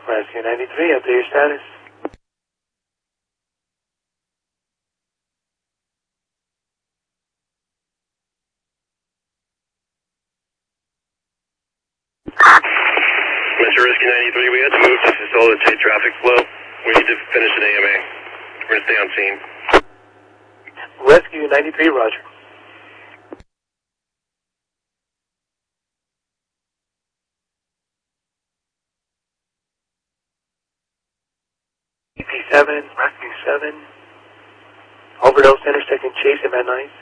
Rescue 93, update your status. Mr. Rescue 93, we had to move to facilitate traffic flow. We need to finish an AMA. We're going to stay on scene. Rescue 93, roger. EP7, Rescue 7. Overdose intersecting Chase and Van Nuys.